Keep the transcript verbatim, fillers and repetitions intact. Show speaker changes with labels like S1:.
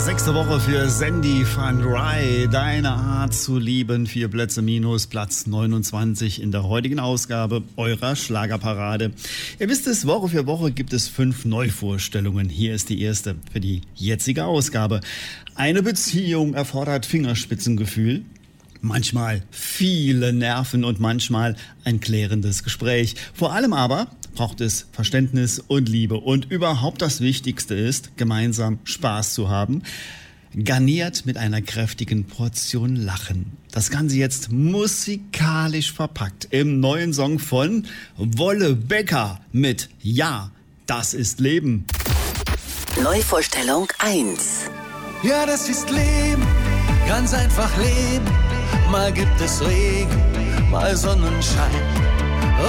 S1: Sechste Woche für Sandy van Rij. Deine Art zu lieben. Vier Plätze minus, Platz neunundzwanzig in der heutigen Ausgabe eurer Schlagerparade. Ihr wisst es, Woche für Woche gibt es fünf Neuvorstellungen. Hier ist die erste für die jetzige Ausgabe. Eine Beziehung erfordert Fingerspitzengefühl. Manchmal viele Nerven und manchmal ein klärendes Gespräch. Vor allem aber braucht es Verständnis und Liebe. Und überhaupt das Wichtigste ist, gemeinsam Spaß zu haben, garniert mit einer kräftigen Portion Lachen. Das Ganze jetzt musikalisch verpackt im neuen Song von Wolle Becker mit Ja, das ist Leben.
S2: Neuvorstellung eins.
S3: Ja, das ist Leben, ganz einfach Leben. Mal gibt es Regen, mal Sonnenschein.